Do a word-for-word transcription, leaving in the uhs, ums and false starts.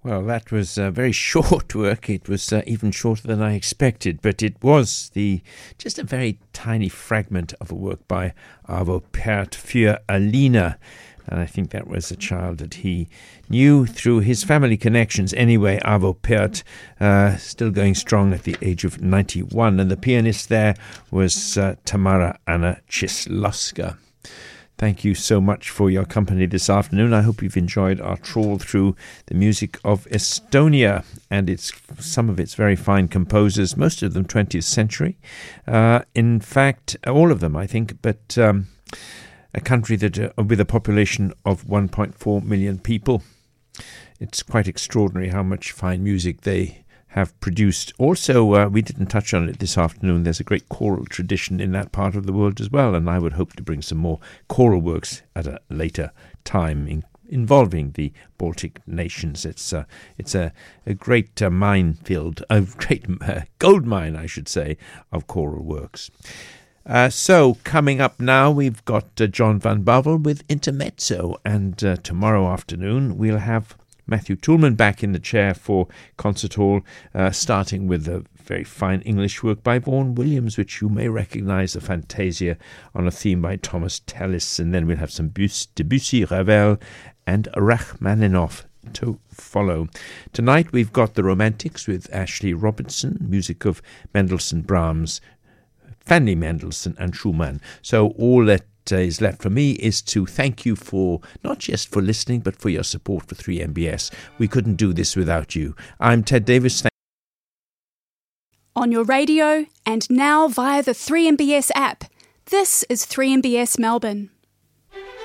Well, that was uh, very short work. It was uh, even shorter than I expected, but it was the just a very tiny fragment of a work by Arvo Pärt für Alina. And I think that was a child that he knew through his family connections. Anyway, Arvo Pärt, uh, still going strong at the age of ninety-one. And the pianist there was uh, Tamara Anna Cieslowska. Thank you so much for your company this afternoon. I hope you've enjoyed our trawl through the music of Estonia and its some of its very fine composers, most of them twentieth century. Uh, in fact, all of them, I think, but um, a country that uh, with a population of one point four million people. It's quite extraordinary how much fine music they have produced. Also, uh, we didn't touch on it this afternoon. There's a great choral tradition in that part of the world as well, and I would hope to bring some more choral works at a later time in, involving the Baltic nations. It's uh, it's a, a great uh, minefield, a great uh, gold mine, I should say, of choral works. Uh, so, coming up now, we've got uh, John Van Bavel with Intermezzo, and uh, tomorrow afternoon we'll have Matthew Toulmin back in the chair for Concert Hall, uh, starting with a very fine English work by Vaughan Williams, which you may recognise, the Fantasia, on a theme by Thomas Tallis. And then we'll have some Debussy, Ravel and Rachmaninoff to follow. Tonight we've got The Romantics with Ashley Robertson, music of Mendelssohn, Brahms, Fanny Mendelssohn and Schumann. So all that Uh, is left for me is to thank you for not just for listening but for your support for three M B S. We couldn't do this without you. I'm Ted Davis. Thank- On your radio and now via the three M B S app. This is three M B S Melbourne.